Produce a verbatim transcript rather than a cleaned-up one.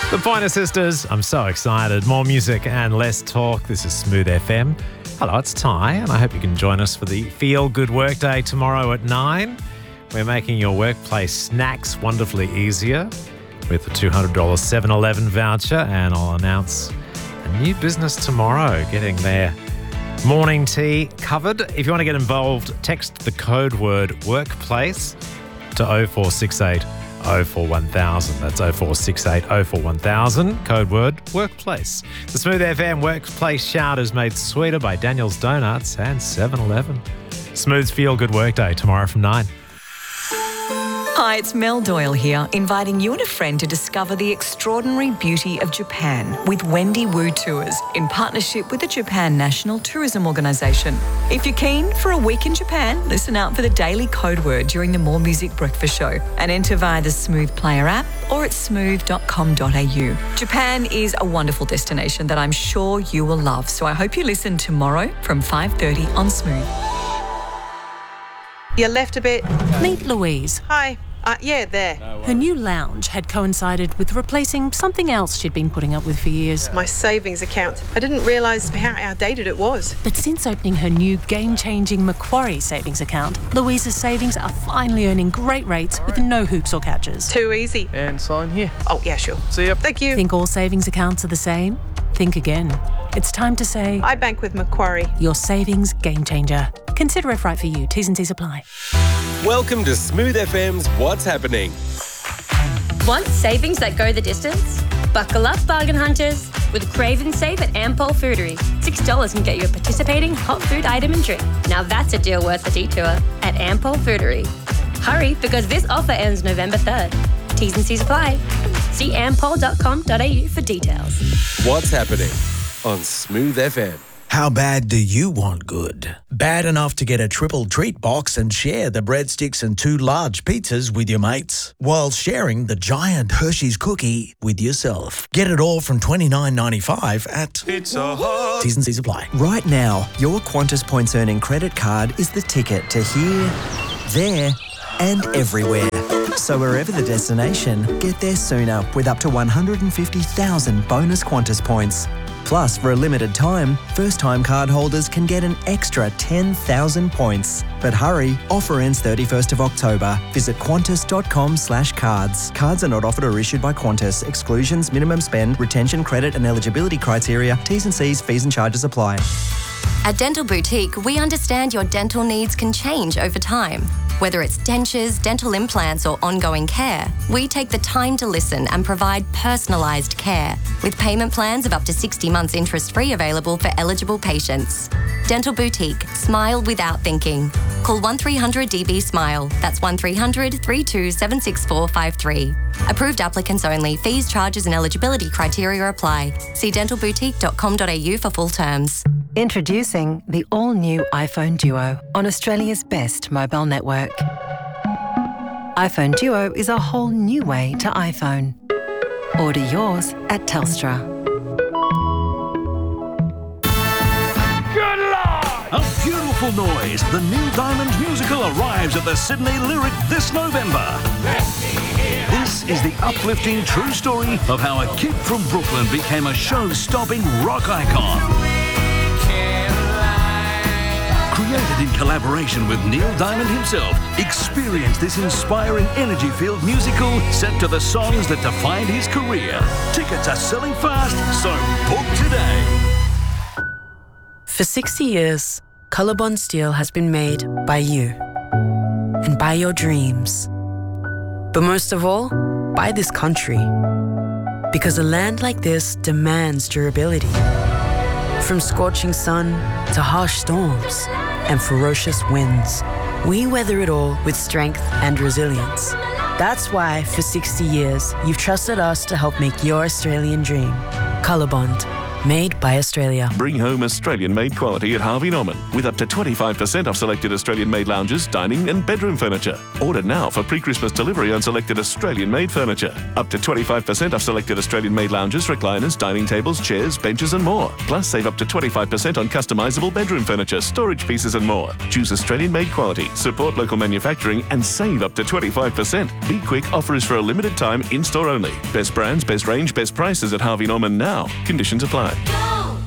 The Pointer Sisters, I'm so excited. More music and less talk. This is Smooth F M. Hello, it's Ty, and I hope you can join us for the Feel Good Workday tomorrow at nine. We're making your workplace snacks wonderfully easier with a two hundred dollars seven eleven voucher, and I'll announce a new business tomorrow getting their morning tea covered. If you want to get involved, text the code word workplace to oh four six eight oh four one thousand. That's oh four six eight oh four one thousand. Code word workplace. The Smooth F M Workplace Shout is made sweeter by Daniel's Donuts and seven eleven. Smooth's Feel Good Workday tomorrow from nine. Hi, it's Mel Doyle here, inviting you and a friend to discover the extraordinary beauty of Japan with Wendy Wu Tours in partnership with the Japan National Tourism Organisation. If you're keen for a week in Japan, listen out for the daily code word during the More Music Breakfast Show and enter via the Smooth Player app or at smooth dot com dot a u. Japan is a wonderful destination that I'm sure you will love, so I hope you listen tomorrow from five thirty on Smooth. You left a bit. Meet Louise. Hi. Uh, yeah, there. Her new lounge had coincided with replacing something else she'd been putting up with for years. My savings account. I didn't realise how outdated it was. But since opening her new game-changing Macquarie savings account, Louise's savings are finally earning great rates with no hoops or catches. Too easy. And sign here. Oh, yeah, sure. See ya. Thank you. Think all savings accounts are the same? Think again. It's time to say... I bank with Macquarie. Your savings game changer. Consider if right for you. T's and C's apply. Welcome to Smooth F M's What's Happening. Want savings that go the distance? Buckle up, bargain hunters. With Crave and Save at Ampol Foodery. six dollars can get you a participating hot food item and drink. Now that's a deal worth a detour at Ampol Foodery. Hurry, because this offer ends November third. T's and C's apply. See ampol dot com dot a u for details. What's Happening on Smooth F M. How bad do you want good? Bad enough to get a triple treat box and share the breadsticks and two large pizzas with your mates, while sharing the giant Hershey's cookie with yourself. Get it all from twenty-nine ninety-five at Pizza Hut. T's and C's apply. Right now, your Qantas Points Earning credit card is the ticket to here, there, and everywhere. So wherever the destination, get there sooner with up to one hundred fifty thousand bonus Qantas points. Plus, for a limited time, first-time card holders can get an extra ten thousand points. But hurry, offer ends thirty-first of October. Visit qantas dot com slash cards. Cards are not offered or issued by Qantas. Exclusions, minimum spend, retention, credit and eligibility criteria, T's and C's, fees and charges apply. At Dental Boutique, we understand your dental needs can change over time. Whether it's dentures, dental implants or ongoing care, we take the time to listen and provide personalised care with payment plans of up to sixty months interest-free available for eligible patients. Dental Boutique. Smile without thinking. Call one three hundred D B SMILE. That's one three hundred, three two seven six four five three. Approved applicants only. Fees, charges and eligibility criteria apply. See dental boutique dot com dot a u for full terms. Introducing the all-new iPhone Duo on Australia's best mobile network. iPhone Duo is a whole new way to iPhone. Order yours at Telstra. Good Lord! A beautiful noise. The Neil Diamond musical arrives at the Sydney Lyric this November. This is the uplifting true story of how a kid from Brooklyn became a show-stopping rock icon. Created in collaboration with Neil Diamond himself, experience this inspiring energy-filled musical set to the songs that defined his career. Tickets are selling fast, so book today. For sixty years, Colorbond Steel has been made by you and by your dreams. But most of all, by this country. Because a land like this demands durability. From scorching sun to harsh storms and ferocious winds, we weather it all with strength and resilience. That's why, for sixty years, you've trusted us to help make your Australian dream. Colorbond. Made by Australia. Bring home Australian-made quality at Harvey Norman with up to twenty-five percent off selected Australian-made lounges, dining and bedroom furniture. Order now for pre-Christmas delivery on selected Australian-made furniture. Up to twenty-five percent off selected Australian-made lounges, recliners, dining tables, chairs, benches and more. Plus, save up to twenty-five percent on customisable bedroom furniture, storage pieces and more. Choose Australian-made quality, support local manufacturing and save up to twenty-five percent. Be quick, offer is for a limited time, in-store only. Best brands, best range, best prices at Harvey Norman now. Conditions apply.